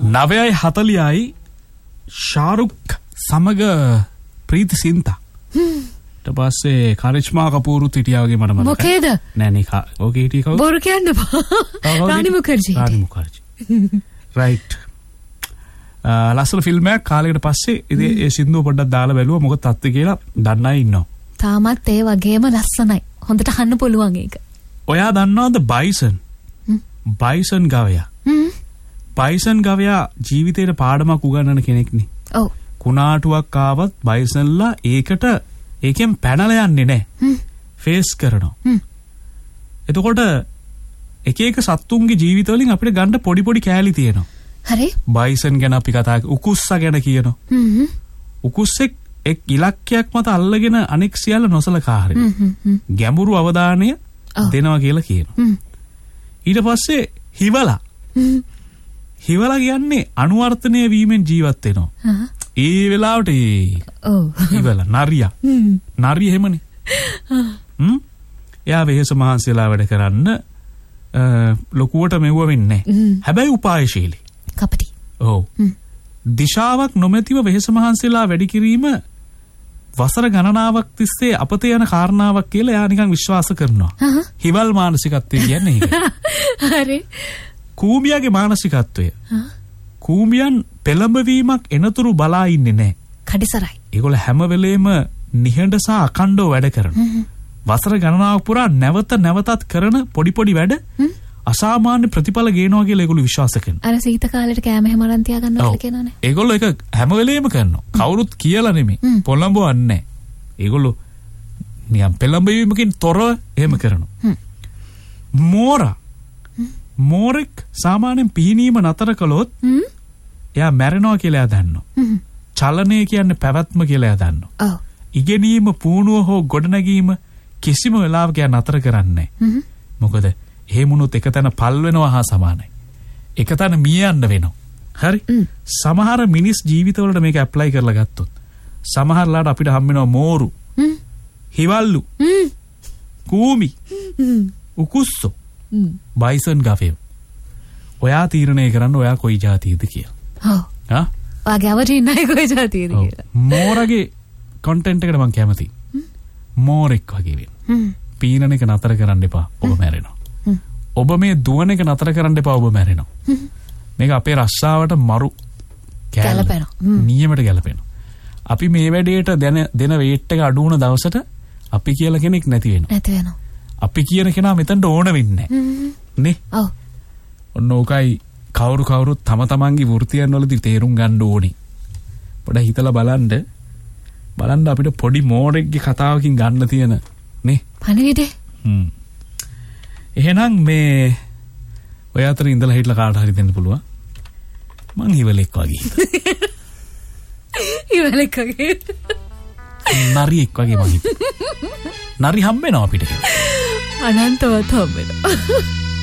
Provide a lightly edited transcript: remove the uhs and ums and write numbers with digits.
9:40යි ශාරුක් සමග ප්‍රීති සින්තා. ඊට පස්සේ කරිෂ්මා කපූරුත් හිටියා වගේ මට මතකයි. මොකේද? නෑ නේ ඕකේ හිටියේ කවුද? බොරු කියන්න බා. රානි මුඛර්ජී. රයිට්. ලස්සන ෆිල්ම් එකක් කාලයකට පස්සේ ඉතින් ඒ සින්දුව පොඩ්ඩක් දාලා බැලුවා මොකද තත්ත්වය කියලා දන්න අය ඉන්නවා. තාමත් ඒ වගේම ලස්සනයි. හොඳට අහන්න පුළුවන් ඒක. ඔයා දන්නවද බයිසන්? බයිසන් ගවයා. බයිසන් ගවයා ජීවිතේට පාඩමක් උගන්වන කෙනෙක් නේ. ඔව්. කුණාටුවක් ආවත් බයිසන්ලා ඒකෙන් පැනලා යන්නේ නැහැ. ෆේස් කරනවා. එතකොට එක එක සත්තුන්ගේ ජීවිතවලින් අපිට ගන්න පොඩි පොඩි කෑලි තියෙනවා. හරි. බයිසන් ගැන අපි කතා උකුස්සා ගැන කියනවා. උකුස්සෙක් එක් ඉලක්කයක් මත අල්ලගෙන අනෙක් සියල්ල නොසලකා හරිනවා. ගැඹුරු අවධානය දෙනවා කියලා කියනවා. ඊට පස්සේ හිවලා කියන්නේ අනුවර්තනය වීමෙන් ජීවත් වෙනවා. ඒ වෙලාවට හිවලා නරිය එහෙමනේ. එයා වෙහෙස මහන්සියලා වැඩ කරන්න ලොකුවට මෙව්ව වෙන්නේ නැහැ. හැබැයි උපායශීලී. කපටි. ඔව්. දිශාවක් නොමැතිව වෙහෙස මහන්සියලා වැඩි කිරීම වසර ගණනාවක් තිස්සේ අපතේ යන කාරණාවක් කියලා එයා නිකන් විශ්වාස කරනවා. හිවල් මානසිකත්වය කියන්නේ ඒක. හරි. කූඹියාගේ මානසිකත්වය. කූඹියන් පෙළඹවීමක් එනතුරු බලා ඉන්නේ නැහැ. කඩිසරයි. ඒගොල්ල හැම වෙලේම නිහඬ සහ අඛණ්ඩව වැඩ කරනවා. වසර ගණනාවක් පුරා නැවතත් කරන පොඩි පොඩි වැඩ අසාමාන්‍ය ප්‍රතිඵල ගේනවා කියලා ඒගොල්ලෝ විශ්වාස කරනවා. අර සීත කාලේට කෑම එහෙම අරන් තියා ගන්නවා කියලා කියනවනේ. ඒගොල්ලෝ ඒක හැම වෙලේම කරනවා. කවුරුත් කියලා නෙමෙයි. පොළඹවන්නේ නැහැ. ඒගොල්ලෝ නියම් පෙළඹවීමකින් තොරව එහෙම කරනවා. මෝරෙක් සාමාන්‍යයෙන් පිහිනීම නතර කළොත් එයා මැරෙනවා කියලා එයා දන්නවා. චලනය කියන්නේ පැවැත්ම කියලා එයා දන්නවා. ඉගෙනීම පුහුණුව හෝ ගොඩනැගීම කිසිම වෙලාවක එයා නතර කරන්නේ නැහැ. මොකද එහෙමුණොත් එක තැන පල් වෙනවා හා සමානයි. එක තැන මිය යන්න වෙනවා. හරි? සමහර මිනිස් ජීවිතවලට මේක ඇප්ලයි කරලා ගත්තොත් සමහරලාට අපිට හම් වෙනවා මෝරු, හිවල්ලු, කූමි, උකුස්සෝ, බයිසන් ගවයෝ. ඔයා තීරණය කරන්න ඔයා කොයි જાතියද කියලා. ඔව්. ඔයාගේ අවදි නැහැ කොයි જાතියද කියලා. මෝරගේ කන්ටෙන්ට් එකට මම කැමතියි. මෝරෙක් වගේ වෙන්න. පීනන එක නතර කරන්න එපා. ඔබ මැරෙනවා. ඔබ මේ දුවන එක නතර කරන්න එපා. ඔබ මැරෙනවා. මේක අපේ රස්සාවට මරු ගැලපෙනවා. නියමයට ගැලපෙනවා. අපි මේ වැඩේට දෙන වේට් එක අඩු වුණ දවසට අපි කියලා කෙනෙක් නැති වෙනවා. අපි කියන කෙනා මෙතනට ඕන වෙන්නේ නැහැ. නේ? ඔව්. ඔන්න ඕකයි කවුරුත් තම තමන්ගේ වෘත්තියන් වලදී තේරුම් ගන්න ඕනේ. පොඩ්ඩක් හිතලා බලන්න අපිට පොඩි මෝරෙක්ගේ කතාවකින් ගන්න තියෙන නේ පණිවිඩේ. එහෙනම් මේ ඔය අතර ඉඳලා හිටලා කාට හරි දෙන්න පුළුවන්. මං හිවලෙක් වගේ. හිවලෙක් වගේ. නරියෙක් වගේ මං හිතුවා. නරි හම්බ වෙනවා අපිට. අනන්තවත් හම්බ වෙනවා.